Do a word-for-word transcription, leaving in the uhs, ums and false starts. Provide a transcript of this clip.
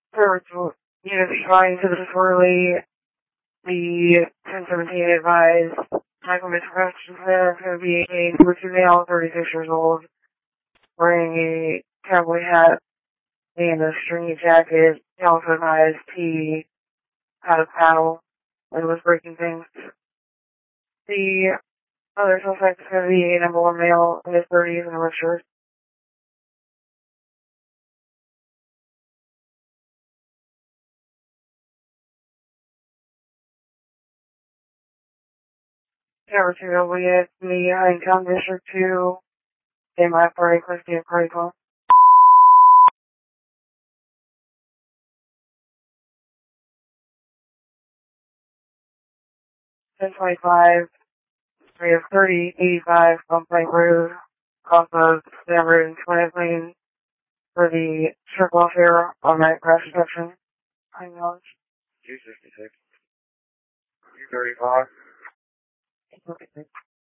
Service units responding to the disorderly, the ten seventeen advised Michael Mitchell Corrections Center is going to be a number two male, thirty-six years old, wearing a cowboy hat and a stringy jacket. He also advised he had a paddle and was breaking things. The other suspect is going to be a number one male in his thirties and a red shirt. Number two will be at the Huntington District two, in my party, Christie of Craigwell. ten twenty-five, we have thirty eighty-five Bump Lake Road, off of Stan Road and twentieth Lane for the strip off here on that crash detection. I acknowledge. two sixty-six. two thirty-five.